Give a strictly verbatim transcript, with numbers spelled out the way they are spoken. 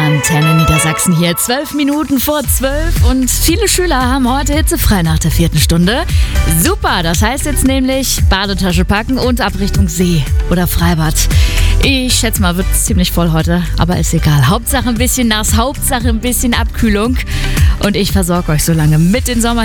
Antenne Niedersachsen hier, zwölf Minuten vor zwölf und viele Schüler haben heute hitzefrei nach der vierten Stunde. Super, das heißt jetzt nämlich Badetasche packen und ab Richtung See oder Freibad. Ich schätze mal, wird ziemlich voll heute, aber ist egal. Hauptsache ein bisschen nass, Hauptsache ein bisschen Abkühlung und ich versorge euch so lange mit den Sommer